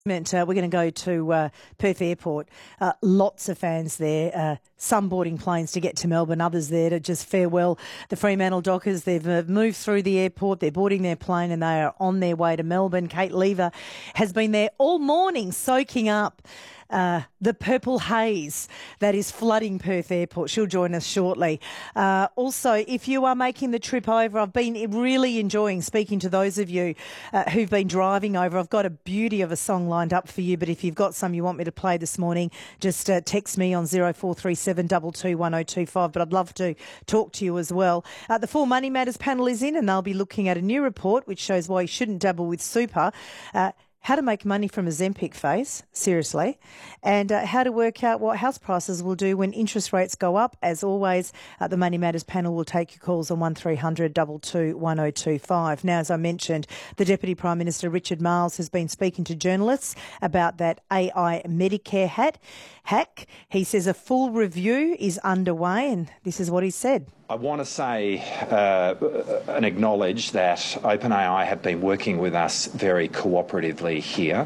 We're going to go to Perth Airport. Lots of fans there, some boarding planes to get to Melbourne, others there to just farewell the Fremantle Dockers. They've moved through the airport, they're boarding their plane and they are on their way to Melbourne. Kate Lever has been there all morning soaking up the purple haze that is flooding Perth Airport. She'll join us shortly. Also, if you are making the trip over, I've been really enjoying speaking to those of you who've been driving over. I've got a beauty of a song lined up for you, but if you've got some you want me to play this morning, just text me on 0437 22 1025. But I'd love to talk to you as well. The Full Money Matters panel is in and they'll be looking at a new report which shows why you shouldn't dabble with super. How to make money from a Ozempic phase, seriously, and how to work out what house prices will do when interest rates go up. As always, the Money Matters panel will take your calls on 1300 22 1025. Now, as I mentioned, the Deputy Prime Minister, Richard Marles, has been speaking to journalists about that AI Medicare hack. He says a full review is underway, and this is what he said. I want to say and acknowledge that OpenAI have been working with us very cooperatively here.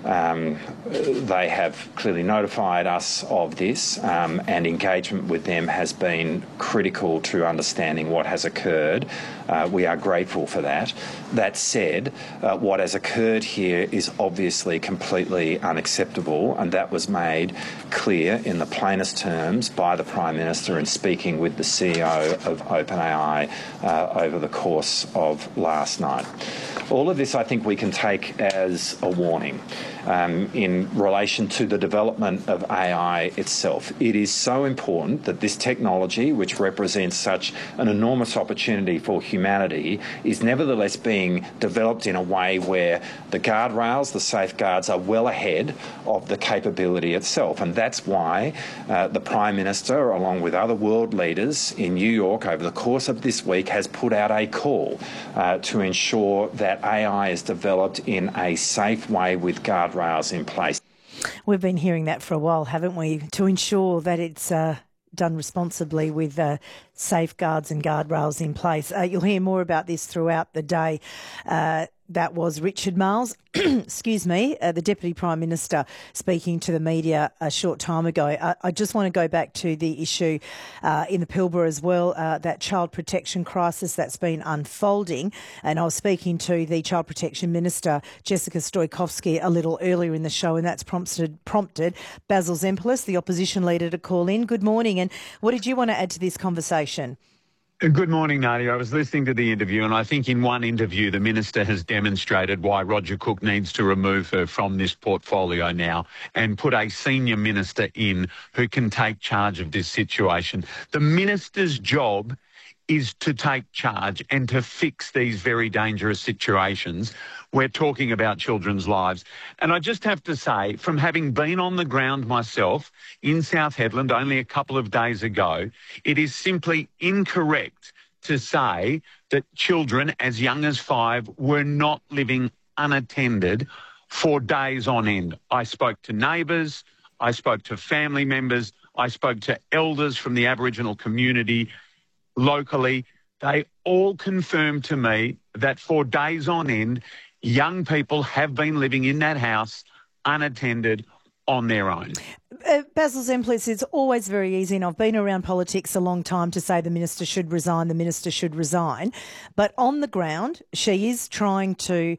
They have clearly notified us of this, and engagement with them has been critical to understanding what has occurred. We are grateful for that. That said, what has occurred here is obviously completely unacceptable, and that was made clear in the plainest terms by the Prime Minister in speaking with the CEO of OpenAI over the course of last night. All of this I think we can take as a warning in relation to the development of AI itself. It is so important that this technology, which represents such an enormous opportunity for humanity, is nevertheless being developed in a way where the guardrails, the safeguards are well ahead of the capability itself. And that's why the Prime Minister, along with other world leaders in New York over the course of this week, has put out a call to ensure that AI is developed in a safe way with guardrails in place. We've been hearing that for a while, haven't we, to ensure that it's done responsibly with safeguards and guardrails in place. You'll hear more about this throughout the day. That was Richard Marles, excuse me, the Deputy Prime Minister speaking to the media a short time ago. I just want to go back to the issue in the Pilbara as well, that child protection crisis that's been unfolding. And I was speaking to the Child Protection Minister, Jessica Stoikovsky, a little earlier in the show, and that's prompted Basil Zempilas, the opposition leader, to call in. Good morning. And what did you want to add to this conversation? Good morning, Nadia. I was listening to the interview, and I think in one interview the Minister has demonstrated why Roger Cook needs to remove her from this portfolio now and put a senior minister in who can take charge of this situation. The Minister's job is to take charge and to fix these very dangerous situations. We're talking about children's lives. And I just have to say, from having been on the ground myself in South Hedland only a couple of days ago, it is simply incorrect to say that children as young as 5 were not living unattended for days on end. I spoke to neighbours, I spoke to family members, I spoke to elders from the Aboriginal community locally. They all confirmed to me that for days on end, young people have been living in that house unattended on their own. Basil Zempilas, it's always very easy, and I've been around politics a long time, to say the minister should resign, But on the ground, she is trying to,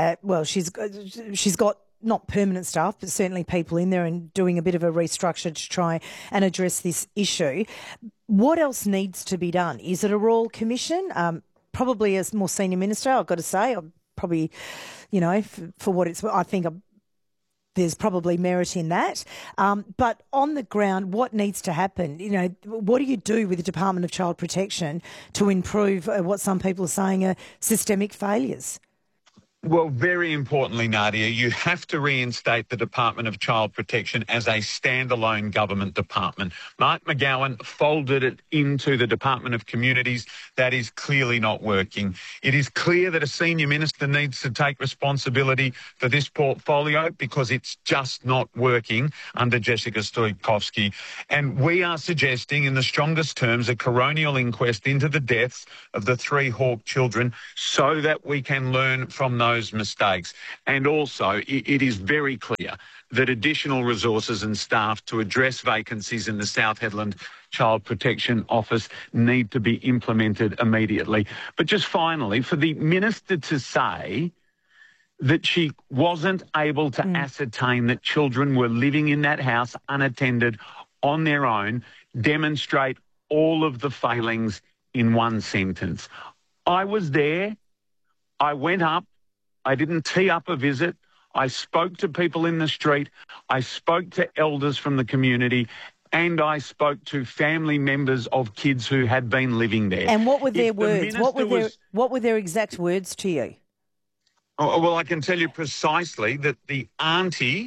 she's got not permanent staff, but certainly people in there and doing a bit of a restructure to try and address this issue. What else needs to be done? Is it a royal commission? Probably a more senior minister, I've got to say. Probably, for what it's, I think there's probably merit in that. But on the ground, what needs to happen? What do you do with the Department of Child Protection to improve what some people are saying are systemic failures? Well, very importantly, Nadia, you have to reinstate the Department of Child Protection as a standalone government department. Mark McGowan folded it into the Department of Communities. That is clearly not working. It is clear that a senior minister needs to take responsibility for this portfolio because it's just not working under Jessica Stoikovsky. And we are suggesting in the strongest terms a coronial inquest into the deaths of the 3 Hawke children so that we can learn from those those mistakes. And also, it is very clear that additional resources and staff to address vacancies in the South Hedland Child Protection Office need to be implemented immediately. But just finally, for the Minister to say that she wasn't able to ascertain that children were living in that house unattended on their own demonstrate all of the failings in one sentence. I was there. I went up. I didn't tee up a visit. I spoke to people in the street. I spoke to elders from the community, and I spoke to family members of kids who had been living there. And what were their words? What were their exact words to you? Oh, well, I can tell you precisely that the auntie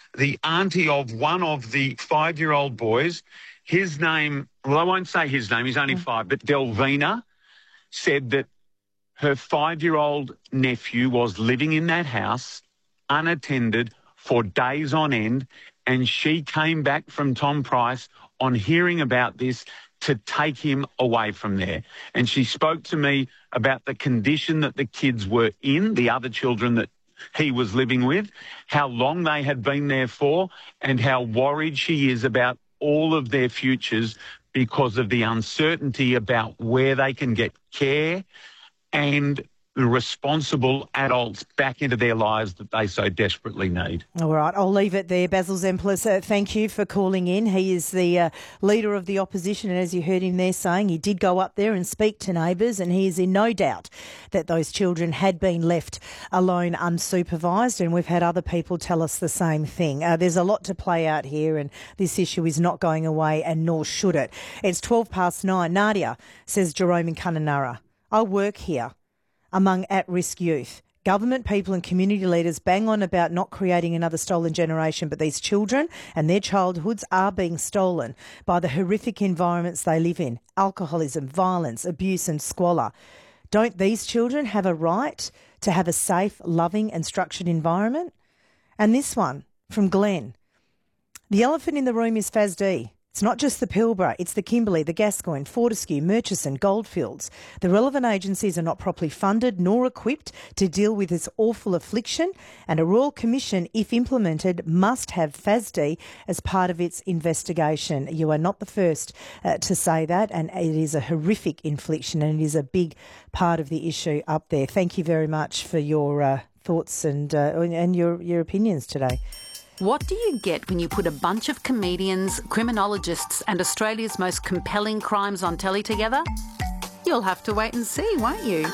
of one of the 5-year-old boys, his name, well, I won't say his name, he's only 5, but Delvina, said that her 5-year-old nephew was living in that house unattended for days on end, and she came back from Tom Price on hearing about this to take him away from there. And she spoke to me about the condition that the kids were in, the other children that he was living with, how long they had been there for, and how worried she is about all of their futures because of the uncertainty about where they can get care and the responsible adults back into their lives that they so desperately need. All right, I'll leave it there. Basil Zempilas, thank you for calling in. He is the leader of the opposition, and as you heard him there saying, he did go up there and speak to neighbours, and he is in no doubt that those children had been left alone unsupervised, and we've had other people tell us the same thing. There's a lot to play out here, and this issue is not going away, and nor should it. It's 9:12. Nadia says, Jerome in Kununurra, I work here among at-risk youth. Government, people and community leaders bang on about not creating another stolen generation, but these children and their childhoods are being stolen by the horrific environments they live in: alcoholism, violence, abuse and squalor. Don't these children have a right to have a safe, loving and structured environment? And this one from Glenn. The elephant in the room is FASD. It's not just the Pilbara, it's the Kimberley, the Gascoyne, Fortescue, Murchison, Goldfields. The relevant agencies are not properly funded nor equipped to deal with this awful affliction, and a Royal Commission, if implemented, must have FASD as part of its investigation. You are not the first to say that, and it is a horrific infliction, and it is a big part of the issue up there. Thank you very much for your thoughts and your opinions today. What do you get when you put a bunch of comedians, criminologists and Australia's most compelling crimes on telly together? You'll have to wait and see, won't you?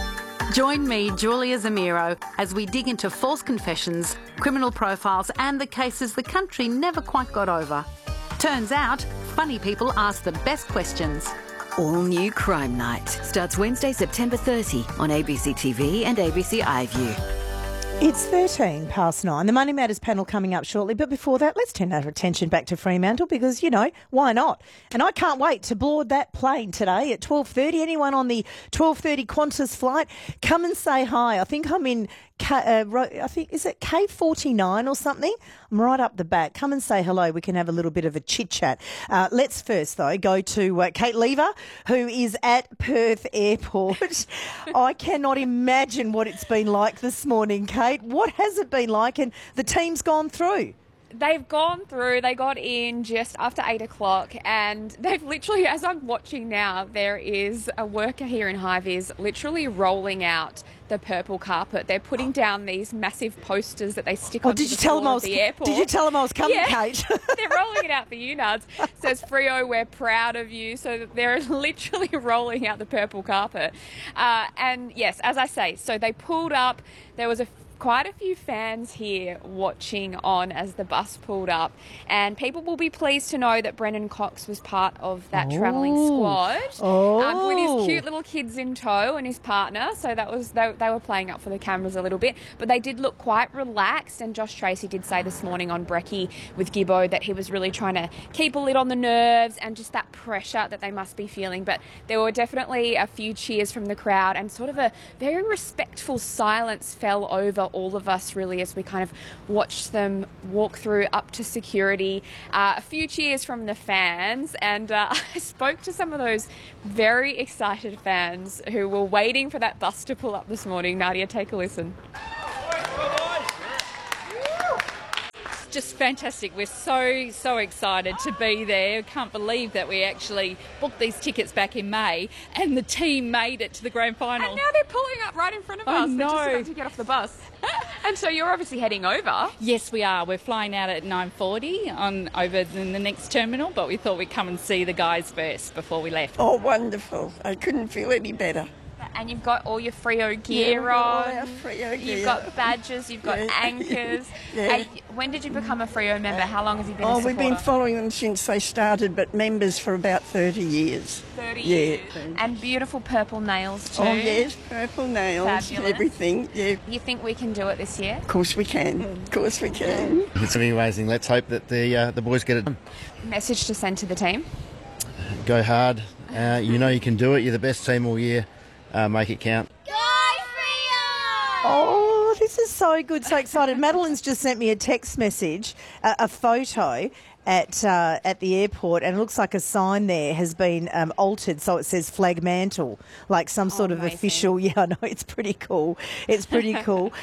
Join me, Julia Zamiro, as we dig into false confessions, criminal profiles and the cases the country never quite got over. Turns out, funny people ask the best questions. All new Crime Night starts Wednesday, September 30 on ABC TV and ABC iView. It's 9:13. The Money Matters panel coming up shortly. But before that, let's turn our attention back to Fremantle because, why not? And I can't wait to board that plane today at 12:30. Anyone on the 12:30 Qantas flight, come and say hi. I think I'm in, is it K49 or something? I'm right up the back. Come and say hello. We can have a little bit of a chit-chat. Let's first, though, go to Kate Lever, who is at Perth Airport. I cannot imagine what it's been like this morning, Kate. What has it been like? And the team's gone through. They've gone through, they got in just after 8 o'clock, and they've literally, as I'm watching now, there is a worker here in High-Vis literally rolling out the purple carpet. They're putting down these massive posters that they stick onto the floor of the airport. Did you tell them I was coming, yeah. Kate? They're rolling it out for you, Nuds. It says, Freo, we're proud of you. So they're literally rolling out the purple carpet. And yes, as I say, so they pulled up. There was quite a few fans here watching on as the bus pulled up, and people will be pleased to know that Brendan Cox was part of that travelling squad with his cute little kids in tow and his partner. So that was they were playing up for the cameras a little bit, but they did look quite relaxed. And Josh Tracy did say this morning on Brekkie with Gibbo that he was really trying to keep a lid on the nerves and just that pressure that they must be feeling. But there were definitely a few cheers from the crowd, and sort of a very respectful silence fell over all of us really as we kind of watched them walk through up to security. A few cheers from the fans, and I spoke to some of those very excited fans who were waiting for that bus to pull up this morning. Nadia, take a listen. Just fantastic. We're so excited to be there. I can't believe that we actually booked these tickets back in May and the team made it to the grand final. And now they're pulling up right in front of us. They're just about to get off the bus. And so you're obviously heading over. Yes, we are. We're flying out at 9:40 over in the next terminal, but we thought we'd come and see the guys first before we left. Oh, wonderful. I couldn't feel any better. And you've got all your Freo gear on. All our Freo gear. You've got badges, you've got anchors. Yeah. When did you become a Freo member? How long have you been a supporter? We've been following them since they started, but members for about 30 years. 30 years. And beautiful purple nails too. Oh, yes, purple nails, Fabulous. everything. Yeah. You think we can do it this year? Of course we can. Of course we can. It's going to be amazing. Let's hope that the boys get it done. Message to send to the team? Go hard. You know you can do it. You're the best team all year. Make it count. Go Freo! Oh, this is so good, so excited. Madeline's just sent me a text message, a photo at the airport, and it looks like a sign there has been altered, so it says flag mantle, like some sort of amazing. official. Yeah, I know, it's pretty cool. It's pretty cool.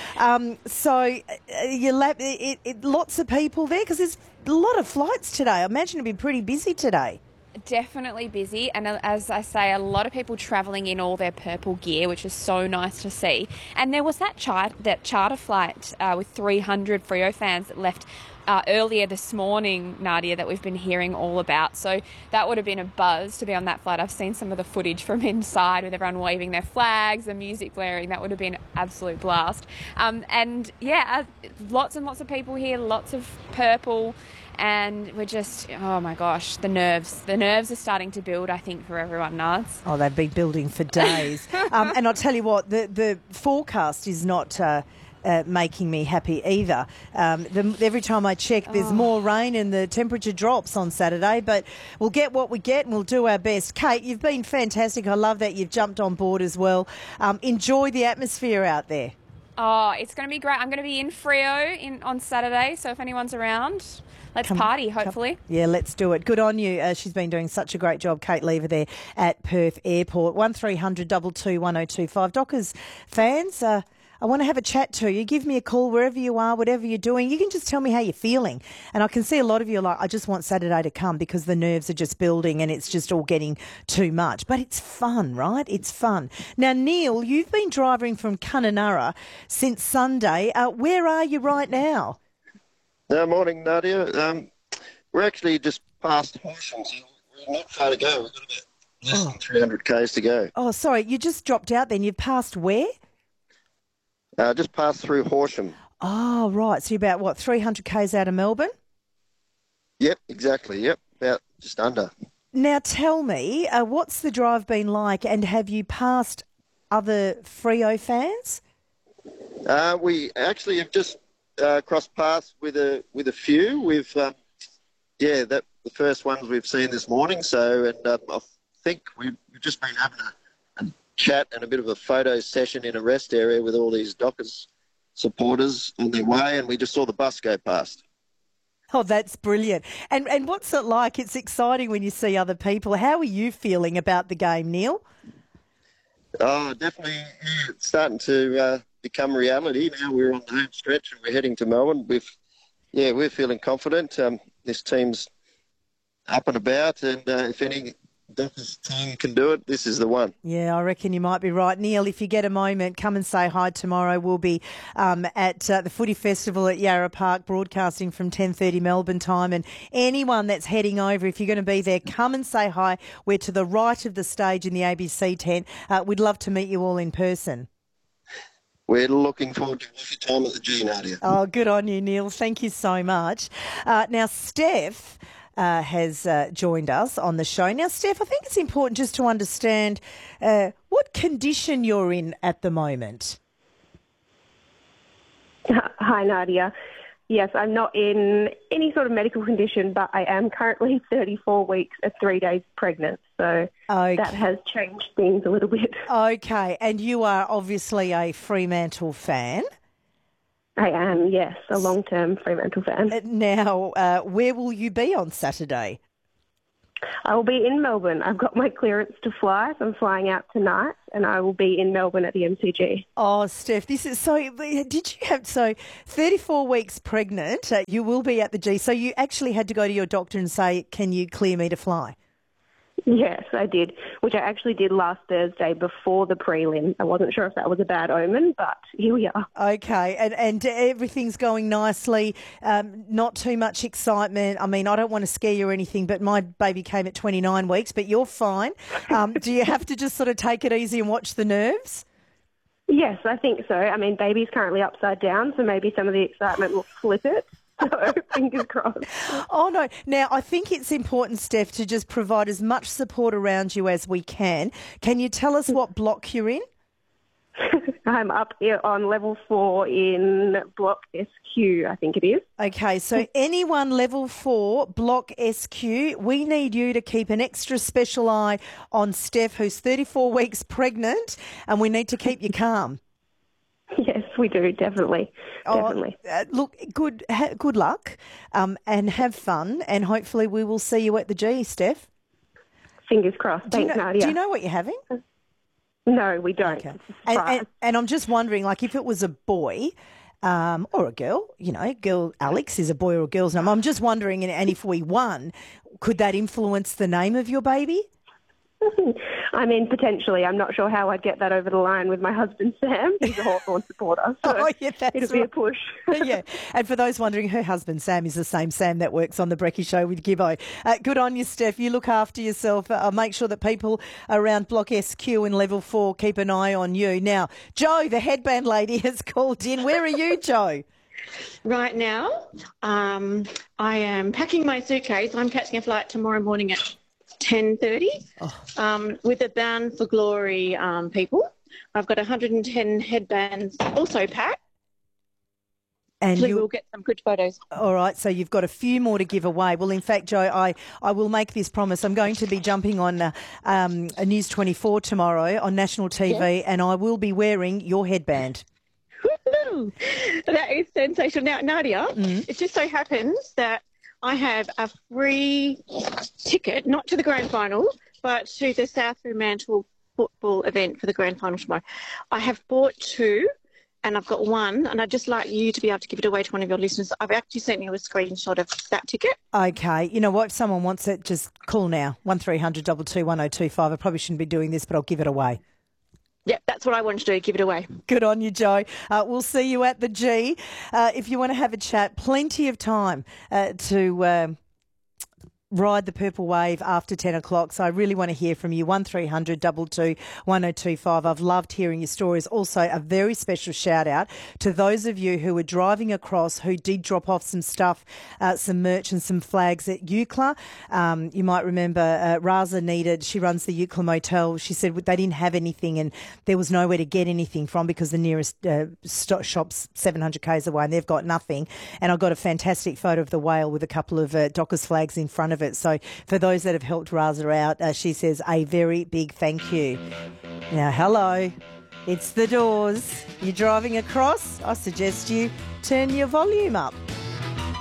Lots of people there because there's a lot of flights today. I imagine it'll be pretty busy today. Definitely busy, and as I say, a lot of people travelling in all their purple gear, which is so nice to see. And there was that charter flight with 300 Freo fans that left earlier this morning, Nadia, that we've been hearing all about. So that would have been a buzz to be on that flight. I've seen some of the footage from inside with everyone waving their flags, the music blaring. That would have been an absolute blast. And yeah, lots and lots of people here, lots of purple. And we're just, oh my gosh, the nerves are starting to build, I think, for everyone, Nards. Oh, they've been building for days. And I'll tell you what, the forecast is not making me happy either. Every time I check, there's more rain and the temperature drops on Saturday, but we'll get what we get and we'll do our best. Kate, you've been fantastic. I love that you've jumped on board as well. Enjoy the atmosphere out there. Oh, it's going to be great. I'm going to be in Freo on Saturday, so if anyone's around, let's party, hopefully. Yeah, let's do it. Good on you. She's been doing such a great job, Kate Lever, there at Perth Airport. 1300 222 1025. Dockers fans, I want to have a chat to you. Give me a call wherever you are, whatever you're doing. You can just tell me how you're feeling. And I can see a lot of you are like, I just want Saturday to come because the nerves are just building and it's just all getting too much. But it's fun, right? It's fun. Now, Neil, you've been driving from Kununurra since Sunday. Where are you right now? Morning, Nadia. We're actually just past Horsham, so we're not far to go. We've got about less than 300 k's to go. Oh, sorry, you just dropped out then. You've passed where? Just passed through Horsham. Oh, right. So you're about, 300 k's out of Melbourne? Yep, exactly. Yep, about just under. Now tell me, what's the drive been like, and have you passed other Freo fans? We actually have just crossed paths with a few. We've the first ones we've seen this morning. So, and I think we've just been having a chat and a bit of a photo session in a rest area with all these Dockers supporters on their way, and we just saw the bus go past. Oh, that's brilliant. And what's it like? It's exciting when you see other people. How are you feeling about the game, Neil? Oh, definitely it's starting to become reality. Now we're on the home stretch and we're heading to Melbourne. We're feeling confident. This team's up and about, and if any Dockers team can do it, this is the one. Yeah, I reckon you might be right. Neil, if you get a moment, come and say hi tomorrow. We'll be at the Footy Festival at Yarra Park, broadcasting from 10:30 Melbourne time. And anyone that's heading over, if you're going to be there, come and say hi. We're to the right of the stage in the ABC tent. We'd love to meet you all in person. We're looking forward to your time at the G, Nadia. Oh, good on you, Neil. Thank you so much. Now, Steph has joined us on the show. Now, Steph, I think it's important just to understand what condition you're in at the moment. Hi, Nadia. Yes, I'm not in any sort of medical condition, but I am currently 34 weeks and 3 days pregnant. So that has changed things a little bit. Okay, and you are obviously a Fremantle fan. I am, yes, a long-term Fremantle fan. Now, where will you be on Saturday? I will be in Melbourne. I've got my clearance to fly, so I'm flying out tonight, and I will be in Melbourne at the MCG. Oh, Steph, this is so. Did you have 34 weeks pregnant? You will be at the G. So you actually had to go to your doctor and say, "Can you clear me to fly?" Yes, I did, which I actually did last Thursday before the prelim. I wasn't sure if that was a bad omen, but here we are. Okay, and everything's going nicely, not too much excitement. I mean, I don't want to scare you or anything, but my baby came at 29 weeks, but you're fine. Do you have to just sort of take it easy and watch the nerves? Yes, I think so. I mean, baby's currently upside down, so maybe some of the excitement will flip it. So, fingers crossed. Oh, no. Now, I think it's important, Steph, to just provide as much support around you as we can. Can you tell us what block you're in? I'm up here on level 4 in Block SQ, I think it is. Okay, so anyone level 4, Block SQ, we need you to keep an extra special eye on Steph, who's 34 weeks pregnant, and we need to keep you calm. Yes, we do, definitely. Look, good luck and have fun, and hopefully we will see you at the G, Steph. Fingers crossed. Thanks, Nadia. Do you know what you're having? No, we don't. Okay. And I'm just wondering, like, if it was a boy or a girl, girl Alex is a boy or a girl's name. I'm just wondering, and if we won, could that influence the name of your baby? I mean, potentially. I'm not sure how I'd get that over the line with my husband, Sam. He's a Hawthorn supporter, so it'll be a push. Yeah, and for those wondering, her husband, Sam, is the same Sam that works on the Brekkie Show with Gibbo. Good on you, Steph. You look after yourself. Make sure that people around Block SQ in Level 4 keep an eye on you. Now, Joe, the headband lady, has called in. Where are you, Joe? Right now, I am packing my suitcase. I'm catching a flight tomorrow morning at 10:30 with the Bound for Glory people. I've got 110 headbands also packed. And we'll get some good photos. All right, so you've got a few more to give away. Well, in fact, Joe, I will make this promise. I'm going to be jumping on a News 24 tomorrow on national TV, and I will be wearing your headband. That is sensational. Now, Nadia, it just so happens that I have a free ticket, not to the grand final, but to the South Fremantle football event for the grand final tomorrow. I have bought 2, and I've got 1, and I'd just like you to be able to give it away to one of your listeners. I've actually sent you a screenshot of that ticket. Okay. You know what? If someone wants it, just call now, 1300 222 1025. I probably shouldn't be doing this, but I'll give it away. Yep, that's what I wanted to do, give it away. Good on you, Joe. We'll see you at the G. If you want to have a chat, plenty of time to ride the purple wave after 10 o'clock. So I really want to hear from you. 1300 222 1025. I've loved hearing your stories. Also, a very special shout out to those of you who were driving across who did drop off some stuff, some merch and some flags at Eucla. You might remember Raza she runs the Eucla Motel. She said they didn't have anything and there was nowhere to get anything from because the nearest shop's 700 k's away and they've got nothing. And I got a fantastic photo of the whale with a couple of Dockers flags in front of it. So for those that have helped Raza out, she says a very big thank you. Now, hello, it's the Doors. You're driving across? I suggest you turn your volume up.